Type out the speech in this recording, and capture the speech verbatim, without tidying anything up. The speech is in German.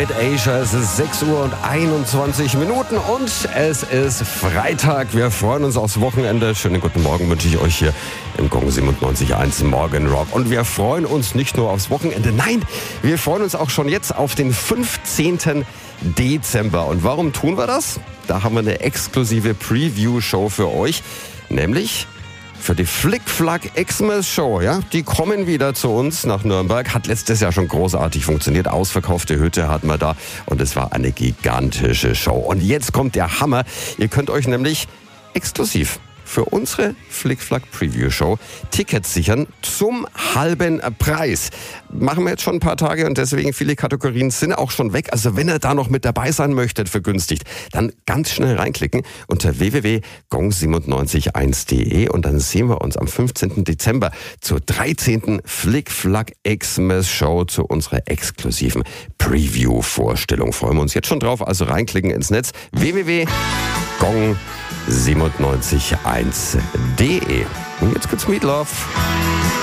mit Asia. Es ist sechs Uhr und einundzwanzig Minuten und es ist Freitag. Wir freuen uns aufs Wochenende. Schönen guten Morgen wünsche ich euch hier im Gong siebenundneunzig Komma eins Morgen Rock. Und wir freuen uns nicht nur aufs Wochenende, nein, wir freuen uns auch schon jetzt auf den fünfzehnten Dezember. Und warum tun wir das? Da haben wir eine exklusive Preview-Show für euch, nämlich für die Flick-Flack Xmas Show. Ja? Die kommen wieder zu uns nach Nürnberg. Hat letztes Jahr schon großartig funktioniert. Ausverkaufte Hütte hatten wir da und es war eine gigantische Show. Und jetzt kommt der Hammer. Ihr könnt euch nämlich exklusiv für unsere Flick-Flack Preview Show Tickets sichern zum halben Preis. Machen wir jetzt schon ein paar Tage und deswegen viele Kategorien sind auch schon weg. Also wenn ihr da noch mit dabei sein möchtet, vergünstigt, dann ganz schnell reinklicken unter w w w punkt gong siebenundneunzig Komma eins punkt de und dann sehen wir uns am fünfzehnten Dezember zur dreizehnten Flick-Flack Xmas Show zu unserer exklusiven Preview-Vorstellung. Freuen wir uns jetzt schon drauf, also reinklicken ins Netz w w w punkt gong siebenundneunzig Komma eins punkt de. Und jetzt gibt's Meatloaf.